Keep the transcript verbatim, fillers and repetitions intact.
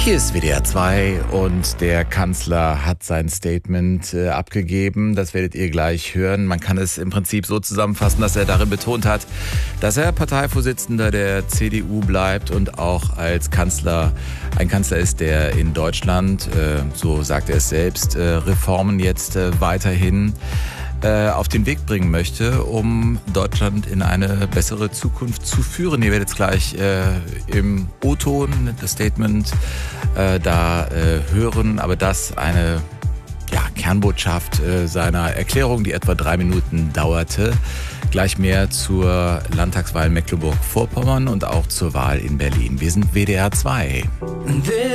Hier ist W D R zwei und der Kanzler hat sein Statement äh, abgegeben. Das werdet ihr gleich hören. Man kann es im Prinzip so zusammenfassen, dass er darin betont hat, dass er Parteivorsitzender der C D U bleibt und auch als Kanzler ein Kanzler ist, der in Deutschland, äh, so sagt er es selbst, äh, Reformen jetzt äh, weiterhin äh, auf den Weg bringen möchte, um Deutschland in eine bessere Zukunft zu führen. Ihr werdet es gleich äh, im O-Ton, das Statement, äh, da äh, hören, aber das eine ja, Kernbotschaft äh, seiner Erklärung, die etwa drei Minuten dauerte. Gleich mehr zur Landtagswahl in Mecklenburg-Vorpommern und auch zur Wahl in Berlin. Wir sind W D R zwei.